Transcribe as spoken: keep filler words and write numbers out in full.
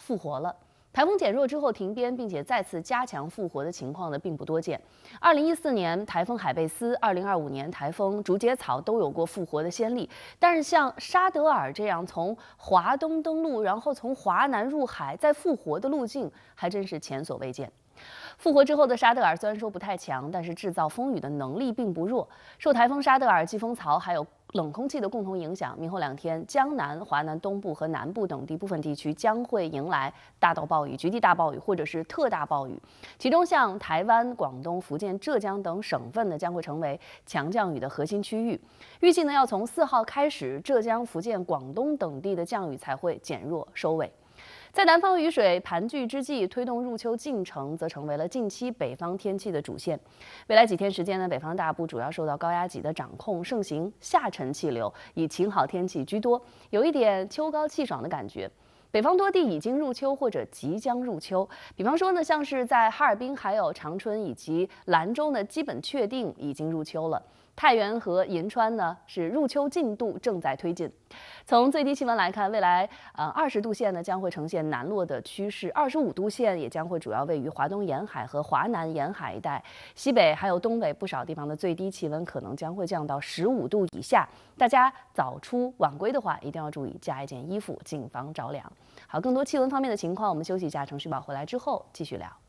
复活了。台风减弱之后停编，并且再次加强复活的情况呢，并不多见。二零一四年台风海贝斯，二零二五年台风竹节草都有过复活的先例，但是像沙德尔这样从华东登陆，然后从华南入海再复活的路径，还真是前所未见。复活之后的沙德尔虽然说不太强，但是制造风雨的能力并不弱。受台风沙德尔、季风槽还有冷空气的共同影响，明后两天，江南、华南东部和南部等地部分地区将会迎来大到暴雨、局地大暴雨或者是特大暴雨。其中，像台湾、广东、福建、浙江等省份呢，将会成为强降雨的核心区域。预计呢，要从四号开始，浙江、福建、广东等地的降雨才会减弱收尾。在南方雨水盘踞之际，推动入秋进程则成为了近期北方天气的主线。未来几天时间呢，北方大部主要受到高压脊的掌控，盛行下沉气流，以晴好天气居多，有一点秋高气爽的感觉。北方多地已经入秋或者即将入秋，比方说呢，像是在哈尔滨、还有长春以及兰州呢，基本确定已经入秋了。太原和银川呢，是入秋进度正在推进。从最低气温来看，未来呃二十度线呢将会呈现南落的趋势，二十五度线也将会主要位于华东沿海和华南沿海一带，西北还有东北不少地方的最低气温可能将会降到十五度以下。大家早出晚归的话，一定要注意加一件衣服，谨防着凉。好，更多气温方面的情况，我们休息一下，程序宝回来之后继续聊。